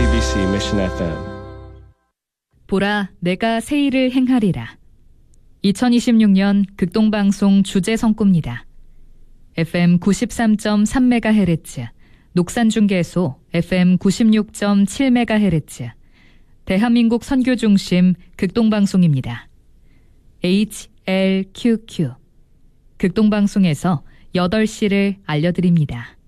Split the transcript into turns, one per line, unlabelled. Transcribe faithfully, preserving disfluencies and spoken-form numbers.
씨비씨 Mission 에프엠.
보라, 내가 새 일을 행하리라. 이천이십육 년 극동방송 주제 성구입니다. 에프엠 구십삼 점 삼 메가헤르츠, 녹산중계소 에프엠 구십육 점 칠 메가헤르츠, 대한민국 선교중심 극동방송입니다. 에이치엘큐큐, 극동방송에서 여덟 시를 알려드립니다.